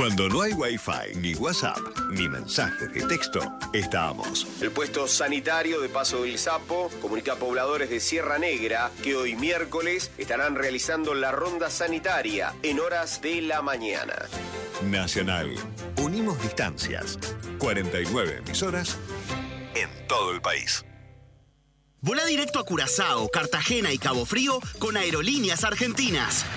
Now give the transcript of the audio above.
Cuando no hay Wi-Fi, ni WhatsApp, ni mensajes de texto, estamos. El puesto sanitario de Paso del Sapo comunica a pobladores de Sierra Negra que hoy miércoles estarán realizando la ronda sanitaria en horas de la mañana. Nacional. Unimos distancias. 49 emisoras en todo el país. Volá directo a Curazao, Cartagena y Cabo Frío con Aerolíneas Argentinas.